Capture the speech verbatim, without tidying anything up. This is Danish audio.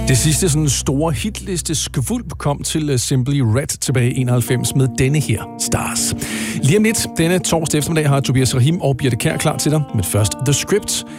Det sidste sådan store hitliste skvulp kom til Simply Red tilbage i enoghalvfems med denne her, Stars. Lige om lidt, denne torsdag eftermiddag, har Tobias Rahim og Birte Kjær klar til dig, men først The Script.